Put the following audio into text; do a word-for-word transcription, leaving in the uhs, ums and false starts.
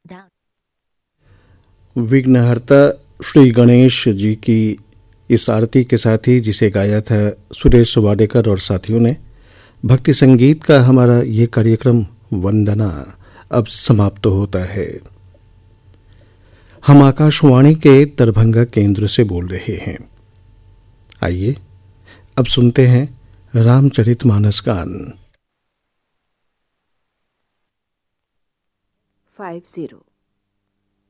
विघ्नहर्ता श्री गणेश जी की इस आरती के साथ ही, जिसे गाया था सुरेश वाडेकर और साथियों ने, भक्ति संगीत का हमारा ये कार्यक्रम वंदना अब समाप्त होता है। हम आकाशवाणी के दरभंगा केंद्र से बोल रहे हैं। आइए अब सुनते हैं रामचरितमानस गान। Five zero